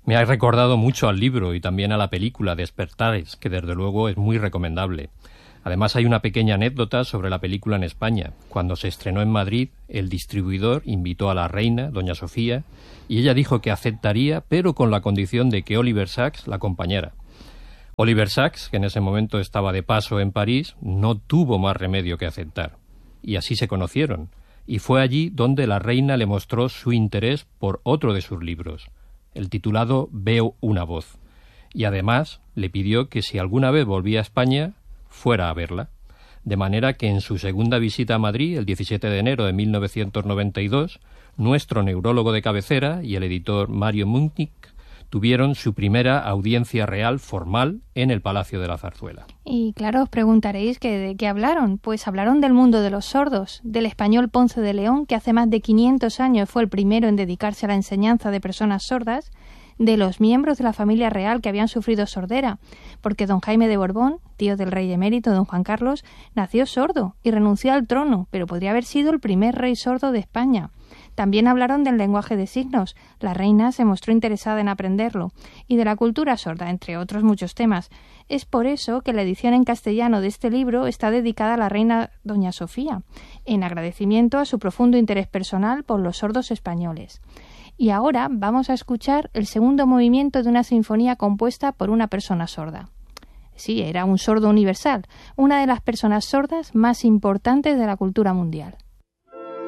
Me ha recordado mucho al libro y también a la película Despertares, que desde luego es muy recomendable. Además hay una pequeña anécdota sobre la película en España. Cuando se estrenó en Madrid, el distribuidor invitó a la reina, doña Sofía, y ella dijo que aceptaría, pero con la condición de que Oliver Sacks la acompañara. Oliver Sacks, que en ese momento estaba de paso en París, no tuvo más remedio que aceptar. Y así se conocieron. Y fue allí donde la reina le mostró su interés por otro de sus libros, el titulado Veo una voz. Y además le pidió que si alguna vez volvía a España, fuera a verla. De manera que en su segunda visita a Madrid, el 17 de enero de 1992, nuestro neurólogo de cabecera y el editor Mario Munich tuvieron su primera audiencia real formal en el Palacio de la Zarzuela. Y claro, os preguntaréis que ¿de qué hablaron? Pues hablaron del mundo de los sordos, del español Ponce de León, que hace más de 500 años fue el primero en dedicarse a la enseñanza de personas sordas, de los miembros de la familia real que habían sufrido sordera, porque don Jaime de Borbón, tío del rey emérito don Juan Carlos, nació sordo y renunció al trono, pero podría haber sido el primer rey sordo de España. También hablaron del lenguaje de signos. La reina se mostró interesada en aprenderlo, y de la cultura sorda, entre otros muchos temas. Es por eso que la edición en castellano de este libro está dedicada a la reina doña Sofía, en agradecimiento a su profundo interés personal por los sordos españoles. Y ahora vamos a escuchar el segundo movimiento de una sinfonía compuesta por una persona sorda. Sí, era un sordo universal, una de las personas sordas más importantes de la cultura mundial.